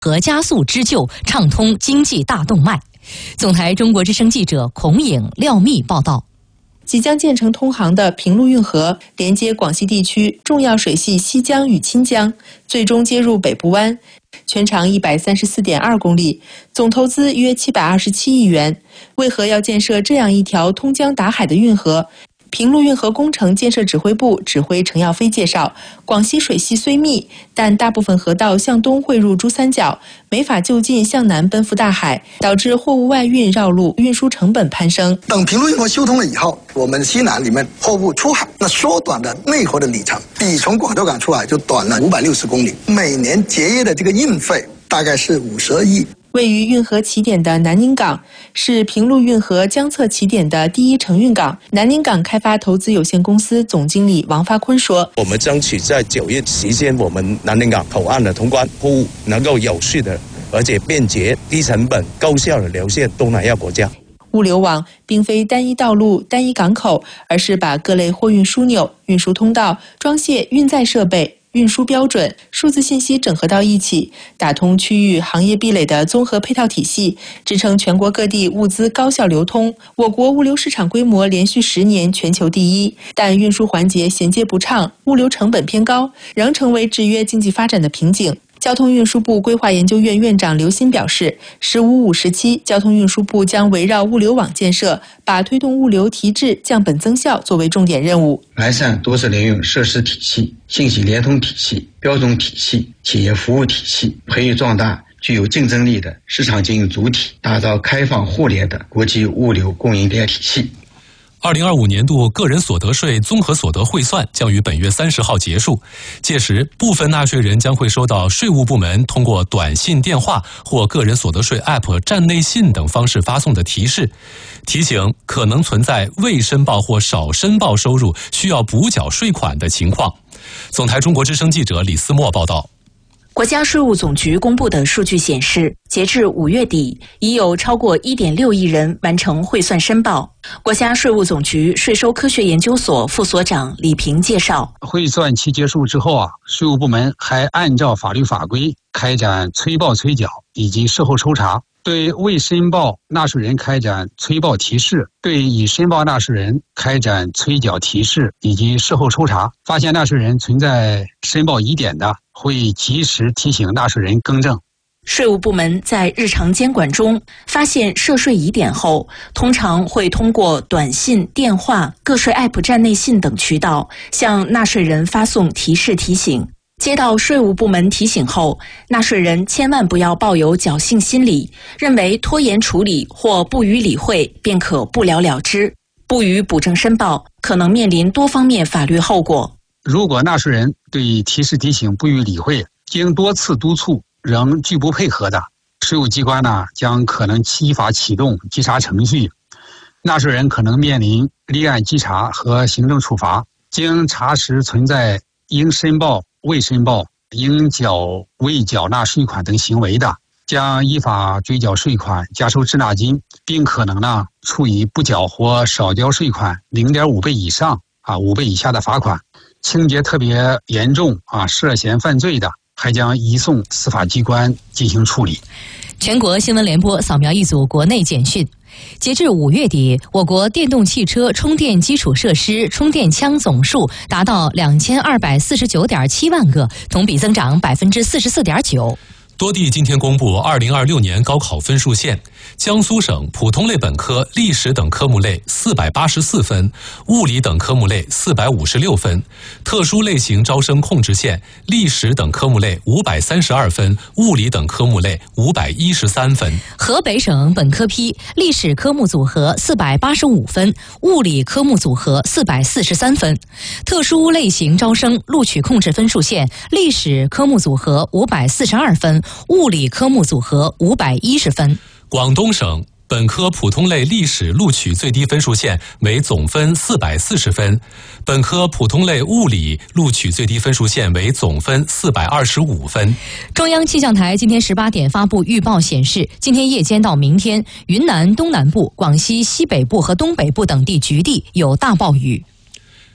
和加速织就，畅通经济大动脉。总台中国之声记者孔颖、廖密报道。 即将建成通航的平陆运河，连接广西地区重要水系西江与钦江，最终接入北部湾，全长134.2公里，总投资约727亿元。为何要建设这样一条通江达海的运河？平陆运河工程建设指挥部指挥程耀飞介绍，广西水系虽密，但大部分河道向东汇入珠三角，没法就近向南奔赴大海，导致货物外运绕路，运输成本攀升。 等平陆运河修通了以后，我们西南里面货物出海，那缩短的内河的里程，比从广州港出海就短了560公里，每年节约的这个运费大概是52亿。 位于运河起点的南宁港是平陆运河江侧起点的第一承运港。南宁港开发投资有限公司总经理王发坤说：“ 我们争取在9月期间，我们南宁港口岸的通关，货物能够有序的，而且便捷、低成本、高效的流向东南亚国家。” 物流网并非单一道路、单一港口，而是把各类货运枢纽、运输通道、装卸运载设备、运输标准、数字信息整合到一起，打通区域行业壁垒的综合配套体系，支撑全国各地物资高效流通。我国物流市场规模连续10年全球第一，但运输环节衔接不畅，物流成本偏高，仍成为制约经济发展的瓶颈。交通运输部规划研究院院长刘鑫表示，15、57交通运输部将围绕物流网建设，把推动物流提质、降本增效作为重点任务。 完善多式联运设施体系、信息联通体系、标准体系、企业服务体系，培育壮大具有竞争力的市场经营主体，打造开放互联的国际物流供应链体系。 2025年度个人所得税综合所得汇算将于本月30号结束，届时部分纳税人将会收到税务部门通过短信、电话或个人所得税 App 站内信等方式发送的提示，提醒可能存在未申报或少申报收入需要补缴税款的情况。总台中国之声记者李思墨报道。 国家税务总局公布的数据显示，截至5月底，已有超过1.6亿人完成汇算申报。国家税务总局税收科学研究所副所长李平介绍， 汇算期结束之后税务部门还按照法律法规开展催报催缴以及事后抽查，对未申报纳税人开展催报提示，对已申报纳税人开展催缴提示以及事后抽查，发现纳税人存在申报疑点的，会及时提醒纳税人更正。 税务部门在日常监管中发现涉税疑点后，通常会通过短信、电话、个税 App 站内信等渠道向纳税人发送提示提醒。接到税务部门提醒后，纳税人千万不要抱有侥幸心理，认为拖延处理或不予理会便可不了了之，不予补正申报，可能面临多方面法律后果。 如果纳税人对提示提醒不予理会，经多次督促仍拒不配合的，税务机关将可能依法启动稽查程序，纳税人可能面临立案稽查和行政处罚。经查实存在应申报、未申报、应缴未缴纳税款等行为的，将依法追缴税款、加收滞纳金，并可能处以不缴或少交税款0.5倍以上5倍以下的罚款。情节特别严重涉嫌犯罪的，还将移送司法机关进行处理。 全国新闻联播扫描一组国内简讯。截至5月底，我国电动汽车充电基础设施充电枪总数达到2249.7万个，同比增长44.9%。 多地今天公布2026年高考分数线，江苏省普通类本科历史等科目类484分，物理等科目类456分；特殊类型招生控制线历史等科目类532分，物理等科目类513分。 河北省本科批历史科目组合485分，物理科目组合443分；特殊类型招生录取控制分数线历史科目组合542分，物理科目组合510分。 广东省本科普通类历史录取最低分数线为总分440分，本科普通类物理录取最低分数线为总分425分。 中央气象台今天18点发布预报显示，今天夜间到明天，云南东南部、广西西北部和东北部等地局地有大暴雨。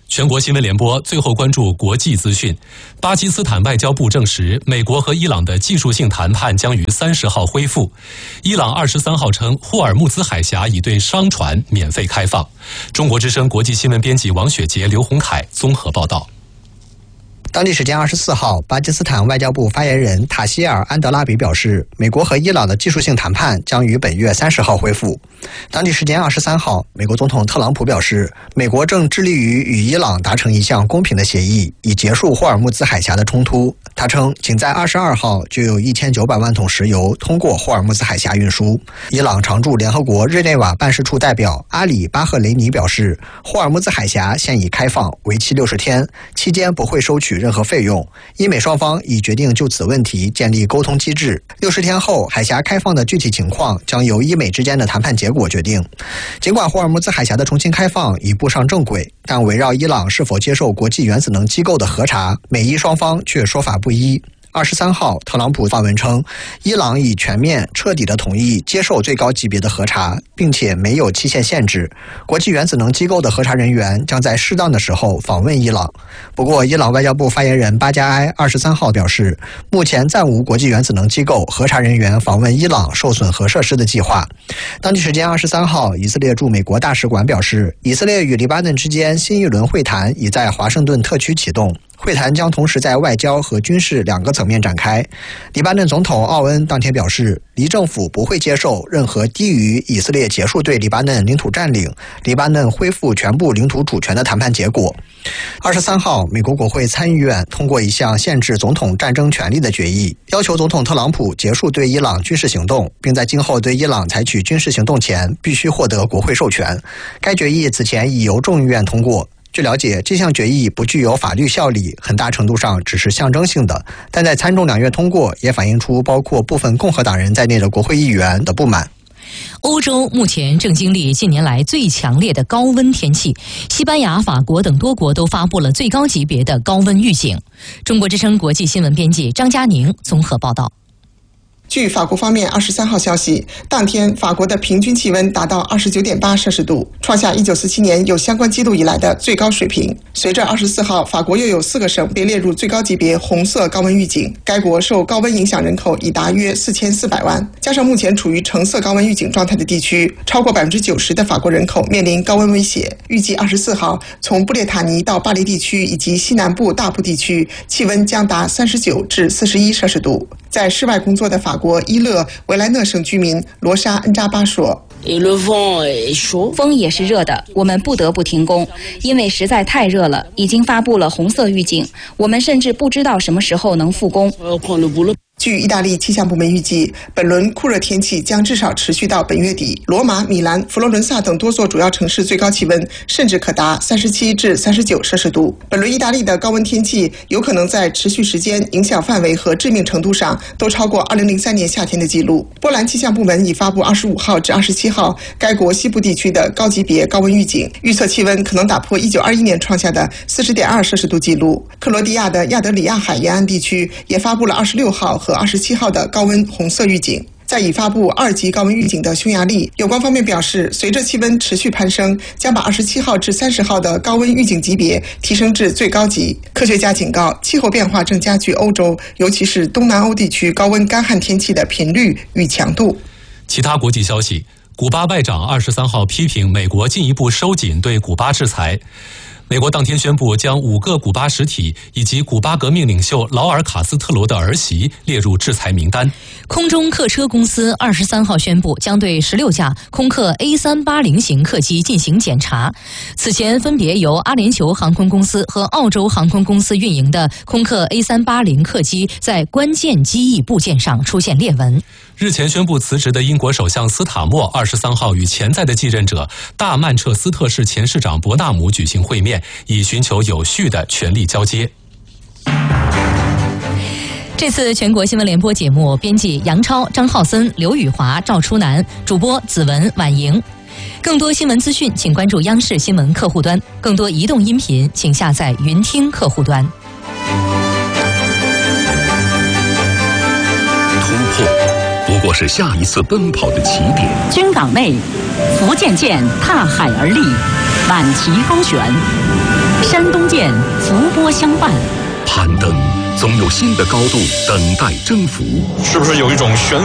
全国新闻联播最后关注国际资讯。巴基斯坦外交部证实，美国和伊朗的技术性谈判将于30号恢复。伊朗23号称，霍尔木兹海峡已对商船免费开放。中国之声国际新闻编辑王雪杰、刘洪凯综合报道。 当地时间24号，巴基斯坦外交部发言人塔希尔·安德拉比表示，美国和伊朗的技术性谈判将于本月30号恢复。当地时间23号，美国总统特朗普表示，美国正致力于与伊朗达成一项公平的协议，以结束霍尔木兹海峡的冲突。他称，仅在22号就有1900万桶石油通过霍尔木兹海峡运输。伊朗常驻联合国日内瓦办事处代表阿里·巴赫雷尼表示，霍尔木兹海峡现已开放，为期60天，期间不会收取任何费用。伊美双方已决定就此问题建立沟通机制。60天后，海峡开放的具体情况将由伊美之间的谈判结果决定。尽管霍尔木兹海峡的重新开放已步上正轨，但围绕伊朗是否接受国际原子能机构的核查，美伊双方却说法不一。23号，特朗普发文称，伊朗已全面彻底地同意接受最高级别的核查，并且没有期限限制。国际原子能机构的核查人员将在适当的时候访问伊朗。不过，伊朗外交部发言人巴加埃23号表示，目前暂无国际原子能机构核查人员访问伊朗受损核设施的计划。当地时间23号，以色列驻美国大使馆表示，以色列与黎巴嫩之间新一轮会谈已在华盛顿特区启动。会谈将同时在外交和军事2个层面展开。黎巴嫩总统奥恩当天表示，黎政府不会接受任何低于以色列结束对黎巴嫩领土占领、黎巴嫩恢复全部领土主权的谈判结果。23号，美国国会参议院通过一项限制总统战争权利的决议，要求总统特朗普结束对伊朗军事行动，并在今后对伊朗采取军事行动前必须获得国会授权。该决议此前已由众议院通过。据了解，这项决议不具有法律效力，很大程度上只是象征性的，但在参众两院通过，也反映出包括部分共和党人在内的国会议员的不满。 欧洲目前正经历近年来最强烈的高温天气，西班牙、法国等多国都发布了最高级别的高温预警。中国之声国际新闻编辑张佳宁综合报道。 据法国方面23号消息，当天法国的平均气温达到29.8摄氏度，创下1947年有相关记录以来的最高水平。随着24号，法国又有4个省被列入最高级别红色高温预警，该国受高温影响人口已达约4400万，加上目前处于橙色高温预警状态的地区，超过90%的法国人口面临高温威胁。预计24号，从布列塔尼到巴黎地区以及西南部大部地区，气温将达39至41摄氏度。在室外工作的法国伊勒维莱讷省居民罗莎恩扎巴说， 风也是热的，我们不得不停工，因为实在太热了，已经发布了红色预警，我们甚至不知道什么时候能复工。 据意大利气象部门预计，本轮酷热天气将至少持续到本月底。罗马、米兰、佛罗伦萨等多座主要城市最高气温甚至可达37至39摄氏度。本轮意大利的高温天气有可能在持续时间、影响范围和致命程度上都超过2003年夏天的记录。波兰气象部门已发布25号至27号该国西部地区的高级别高温预警，预测气温可能打破1921年创下的40.2摄氏度记录。克罗地亚的亚得里亚海沿岸地区也发布了26号和27号的高温红色预警。在已发布2级高温预警的匈牙利，有关方面表示，随着气温持续攀升，将把27号至30号的高温预警级别提升至最高级。科学家警告，气候变化正加剧欧洲，尤其是东南欧地区高温干旱天气的频率与强度。 其他国际消息，古巴外长23号批评美国进一步收紧对古巴制裁。美国当天宣布将5个古巴实体以及古巴革命领袖劳尔·卡斯特罗的儿媳列入制裁名单。 空中客车公司23号宣布将对16架空客 A380 型客机进行检查。此前分别由阿联酋航空公司和澳洲航空公司运营的空客 A380 客机在关键机翼部件上出现裂纹。 日前宣布辞职的英国首相斯塔默23号与潜在的继任者大曼彻斯特市前市长伯纳姆举行会面，以寻求有序的权力交接。 这次全国新闻联播节目编辑杨超、张浩森、刘宇华、赵初南，主播子文、婉莹。更多新闻资讯请关注央视新闻客户端，更多移动音频请下载云听客户端。 突破不过是下一次奔跑的起点。 军港内，福建舰踏海而立，挽旗高悬。 山东舰伏波相伴， 攀登总有新的高度等待征服。 是不是有一种悬